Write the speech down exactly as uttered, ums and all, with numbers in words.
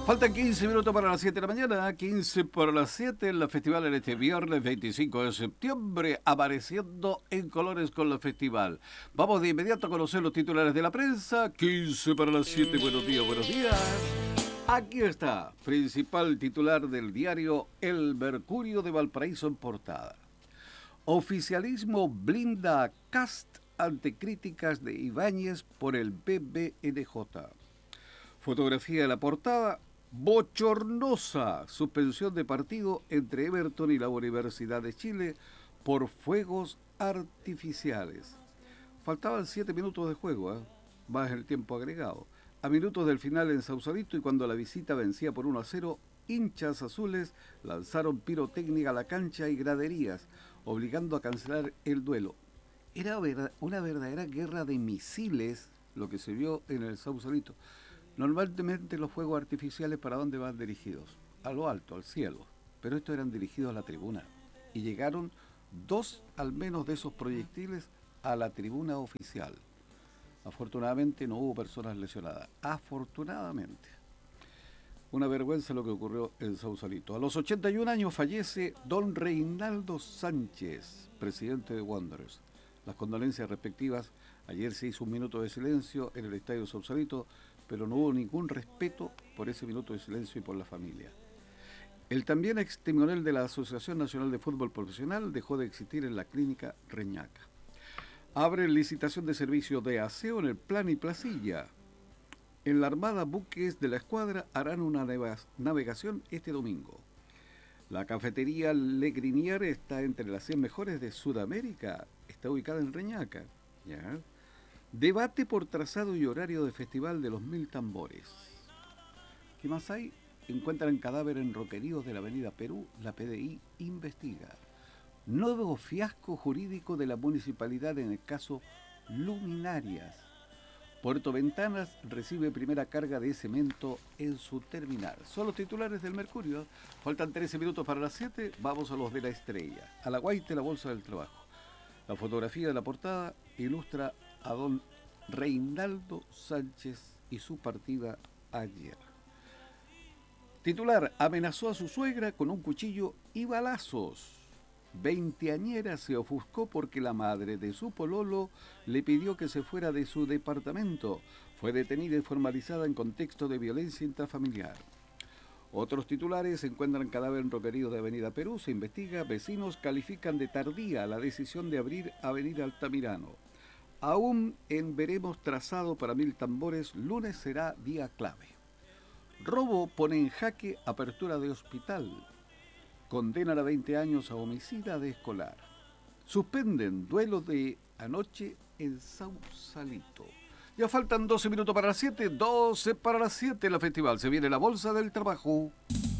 Faltan quince minutos para las siete de la mañana, quince para las siete en la festival en este viernes veinticinco de septiembre, apareciendo en colores con la festival. Vamos de inmediato a conocer los titulares de la prensa. quince para las siete, buenos días, buenos días. Aquí está, principal titular del diario El Mercurio de Valparaíso en portada. Oficialismo blinda a Kast ante críticas de Ibáñez por el B B N J. Fotografía de la portada. Bochornosa suspensión de partido entre Everton y la Universidad de Chile por fuegos artificiales. Faltaban siete minutos de juego, ¿eh? Más el tiempo agregado. A minutos del final en Sausalito y cuando la visita vencía por uno a cero, hinchas azules lanzaron pirotecnia a la cancha y graderías, obligando a cancelar el duelo. Era una verdadera guerra de misiles lo que se vio en el Sausalito. Normalmente los fuegos artificiales, ¿para dónde van dirigidos? A lo alto, al cielo. Pero estos eran dirigidos a la tribuna. Y llegaron dos al menos de esos proyectiles a la tribuna oficial. Afortunadamente no hubo personas lesionadas. Afortunadamente. Una vergüenza lo que ocurrió en Sausalito. A los ochenta y un años fallece don Reinaldo Sánchez, presidente de Wanderers. Las condolencias respectivas. Ayer se hizo un minuto de silencio en el estadio Sausalito, pero no hubo ningún respeto por ese minuto de silencio y por la familia. El también ex timonel de la Asociación Nacional de Fútbol Profesional dejó de existir en la clínica Reñaca. Abre licitación de servicio de aseo en el Plan y Placilla. En la Armada, buques de la escuadra harán una navegación este domingo. La cafetería Le Grinier está entre las cien mejores de Sudamérica. Está ubicada en Reñaca. ¿Ya? Debate por trazado y horario de Festival de los Mil Tambores. ¿Qué más hay? Encuentran cadáver en roqueríos de la avenida Perú. La P D I investiga. Nuevo fiasco jurídico de la municipalidad en el caso Luminarias. Puerto Ventanas recibe primera carga de cemento en su terminal. Son los titulares del Mercurio. Faltan trece minutos para las siete. Vamos a los de la Estrella. A la Guaite, la Bolsa del Trabajo. La fotografía de la portada ilustra a don Reinaldo Sánchez y su partida ayer. Titular, amenazó a su suegra con un cuchillo y balazos. Veinteañera se ofuscó porque la madre de su pololo le pidió que se fuera de su departamento. Fue detenida y formalizada en contexto de violencia intrafamiliar. Otros titulares: se encuentran cadáver en roqueríos de Avenida Perú, se investiga, vecinos califican de tardía la decisión de abrir Avenida Altamirano. Aún en veremos trazado para Mil Tambores, lunes será día clave. Robo pone en jaque apertura de hospital. Condenan a veinte años a homicida de escolar. Suspenden duelo de anoche en Sausalito. Ya faltan doce minutos para las siete, doce para las siete en la festival. Se viene la Bolsa del Trabajo.